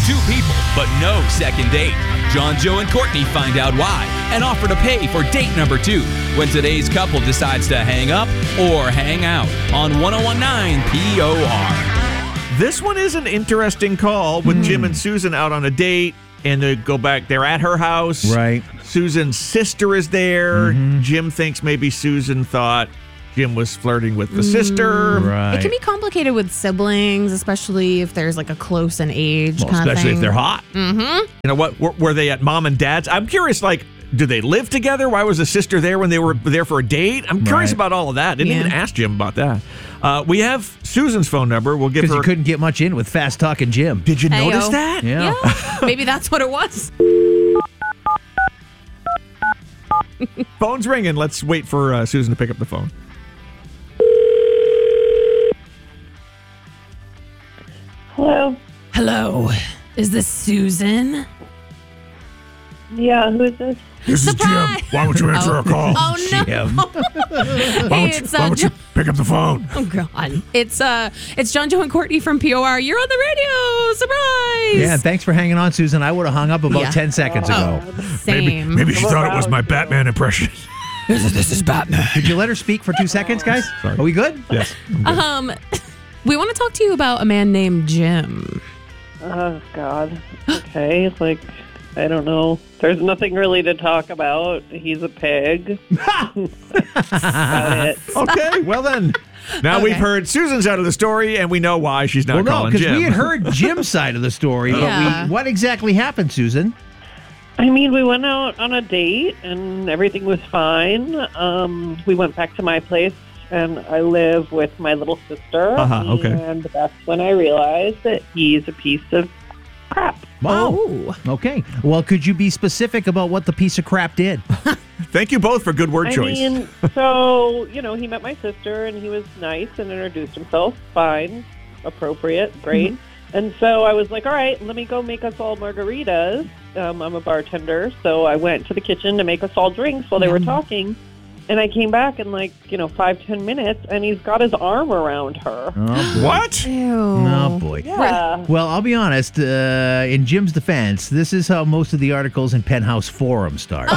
Two people, but no second date. John, Joe, and Courtney find out why and offer to pay for date number 2 when today's couple decides to hang up or hang out on 101.9 POR. This one is an interesting call with Jim and Susan out on a date, and they go back. They're at her house. Right. Susan's sister is there. Jim thinks maybe Susan thought Jim was flirting with the sister. Right. It can be complicated with siblings, especially if there's like a close in age Well, kind of especially thing. if they're hot. You know what? Were they at mom and dad's? I'm curious, like, do they live together? Why was the sister there when they were there for a date? I'm curious about all of that. Didn't even ask Jim about that. We have Susan's phone number. We'll give her. Because you couldn't get much in with fast talking Jim. Did you notice that? Yeah. Maybe that's what it was. Phone's ringing. Let's wait for Susan to pick up the phone. Hello. Hello. Is this Susan? Yeah, who is this? This Surprise! is Jim. Why don't you answer our call? Oh no! Jim. Hey, it's pick up the phone? Oh God! It's John, Joe, and Courtney from POR. You're on the radio. Surprise! Yeah, thanks for hanging on, Susan. I would have hung up about 10 seconds ago. Same. Maybe she thought it was my Batman impression. This is Batman. Did you let her speak for 2 seconds, guys? Sorry. Are we good? Yes. We want to talk to you about a man named Jim. Oh, God. Okay, I don't know. There's nothing really to talk about. He's a pig. That's about it. Okay, well then. Now we've heard Susan's out of the story, and we know why she's not Well, no, calling because Jim. we had heard Jim's side of the story. Yeah. But what exactly happened, Susan? I mean, we went out on a date, and everything was fine. We went back to my place, and I live with my little sister. Okay. And that's when I realized that he's a piece of crap. Wow. Oh. Okay. Well, could you be specific about what the piece of crap did? Thank you both for good word choice. I mean, so, he met my sister, and he was nice and introduced himself. Fine, appropriate, great. And so I was like, all right, let me go make us all margaritas. I'm a bartender, so I went to the kitchen to make us all drinks while they were talking. And I came back in 5-10 minutes, and he's got his arm around her. Oh, What? Ew. oh boy. Yeah. Well, I'll be honest. In Jim's defense, this is how most of the articles in Penthouse Forum start.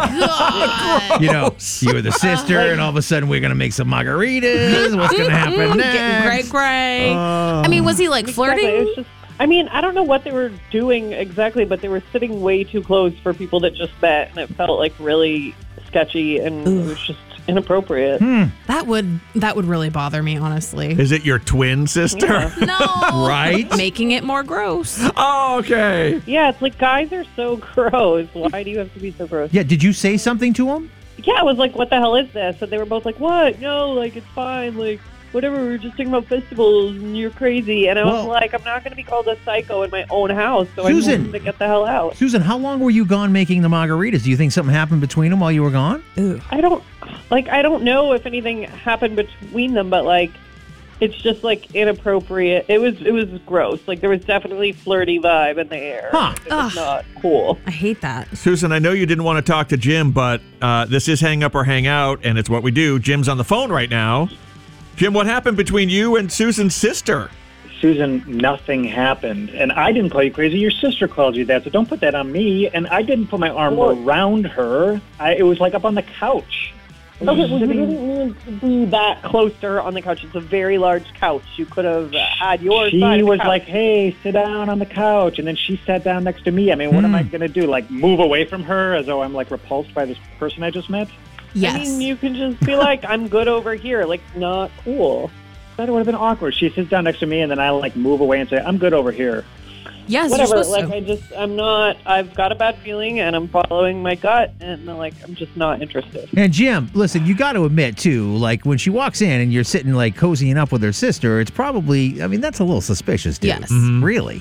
God. You were the sister, and all of a sudden we're going to make some margaritas. What's going to happen next? Great. I mean, was he flirting? Exactly. It's just, I don't know what they were doing exactly, but they were sitting way too close for people that just met, and it felt really sketchy, and it was just inappropriate. That would really bother me, honestly. Is it your twin sister? Yeah. No. Right? Making it more gross. Oh, okay. Yeah, it's guys are so gross. Why do you have to be so gross? Yeah, did you say something to him? Yeah, I was like, what the hell is this? And they were both like, what? No, it's fine. Whatever, we were just talking about festivals and you're crazy. And I was like, I'm not going to be called a psycho in my own house, so Susan. I need to get the hell out. Susan, how long were you gone making the margaritas? Do you think something happened between them while you were gone? I don't know if anything happened between them, but it's just inappropriate. It was gross. There was definitely flirty vibe in the air. Huh. It was not cool. I hate that. Susan, I know you didn't want to talk to Jim, but this is Hang Up or Hang Out, and it's what we do. Jim's on the phone right now. Jim, what happened between you and Susan's sister? Susan, nothing happened. And I didn't call you crazy. Your sister called you that, so don't put that on me. And I didn't put my arm around her. It was up on the couch. Okay, well, you didn't need to be that close to her on the couch. It's a very large couch. You could have had your She side of the was couch. like, hey, sit down on the couch. And then she sat down next to me. I mean, what am I going to do? Move away from her as though I'm, repulsed by this person I just met? Yes. I mean, you can just be like, I'm good over here. Not cool. That would have been awkward. She sits down next to me, and then I, move away and say, I'm good over here. Yes, Whatever. you're supposed to. I'm not, I've got a bad feeling, and I'm following my gut, and, I'm just not interested. And Jim, listen, you got to admit, too, when she walks in and you're sitting, cozying up with her sister, it's probably, that's a little suspicious, dude. Yes. Really?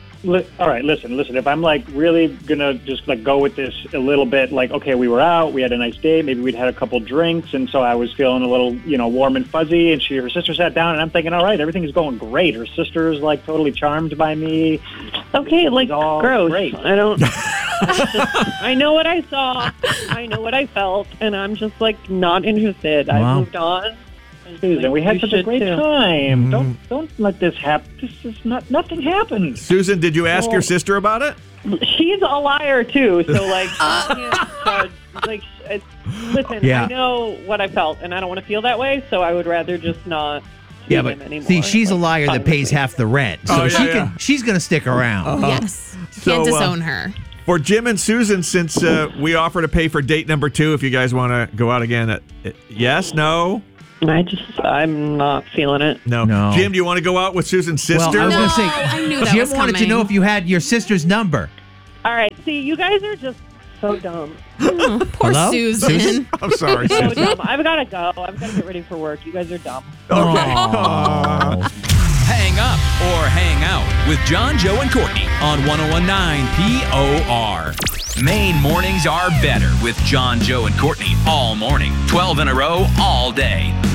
All right, listen. If I'm really gonna just go with this a little bit, okay, we were out, we had a nice day, maybe we'd had a couple drinks, and so I was feeling a little, warm and fuzzy. And her sister sat down, and I'm thinking, all right, everything is going great. Her sister's totally charmed by me. Okay, all gross. great. I don't. I know what I saw. I know what I felt, and I'm just not interested. Wow. I moved on. Susan, we had You such a should great too. time. Don't let this happen. This is nothing happens. Susan, did you ask your sister about it? She's a liar too, so like, listen, Yeah. I know what I felt, and I don't want to feel that way, so I would rather just not see him anymore. see, she's a Like, liar fine that with pays me. half the rent, so Oh, yeah, yeah. she's gonna stick around. Yes. So, Can't disown her. For Jim and Susan, since we offer to pay for date number 2, if you guys want to go out again, yes, no? I'm not feeling it. No. No. Jim, do you want to go out with Susan's sister? Well, I was No, gonna say, I knew that Jim was wanted to coming. know if you had your sister's number. All right, see, you guys are just so dumb. Oh, poor Hello? Susan. I'm sorry, So Susan. dumb. I've got to go. I've got to get ready for work. You guys are dumb. Oh. Hang up or hang out with John, Joe, and Courtney on 101.9 POR. Maine mornings are better with John, Joe, and Courtney all morning. 12 in a row all day.